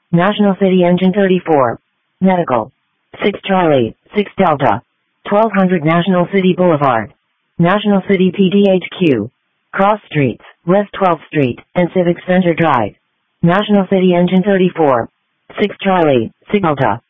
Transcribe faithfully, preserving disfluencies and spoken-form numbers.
National City Engine thirty-four. Medical. six Charlie, six Delta. twelve hundred National City Boulevard. National City P D H Q. Cross Streets, West twelfth Street, and Civic Center Drive. National City Engine thirty-four. six Charlie, six Delta.